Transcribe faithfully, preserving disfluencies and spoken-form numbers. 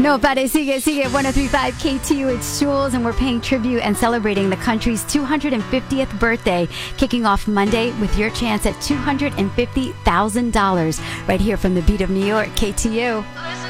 No, pare, sigue, sigue. one oh three point five K T U, it's Jules, and we're paying tribute and celebrating the country's two hundred fiftieth birthday, kicking off Monday with your chance at two hundred fifty thousand dollars right here from the beat of New York, K T U.